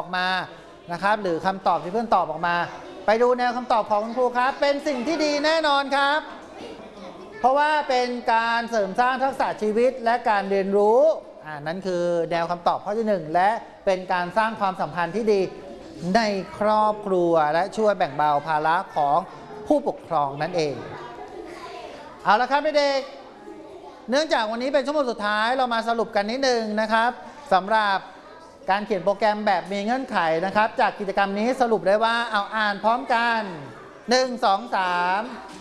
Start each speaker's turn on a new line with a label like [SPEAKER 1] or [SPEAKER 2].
[SPEAKER 1] มานะครับหรือคำตอบที่เพื่อนตอบออกมาไปดูแนวคำตอบของคุณครูครับเป็นสิ่งที่ดีแน่นอนครับเพราะว่าเป็นการเสริมสร้างทักษะชีวิตและการเรียนรู้นั่นคือแนวคำตอบข้อที่1และเป็นการสร้างความสัมพันธ์ที่ดีในครอบครัวและช่วยแบ่งเบาภาระของผู้ปกครองนั่นเองเอาละครับเด็กเนื่องจากวันนี้เป็นชั่วโมงสุดท้ายเรามาสรุปกันนิดนึงนะครับสำหรับการเขียนโปรแกรมแบบมีเงื่อนไขนะครับจากกิจกรรมนี้สรุปได้ว่าเอาอ่านพร้อมกัน1 2 3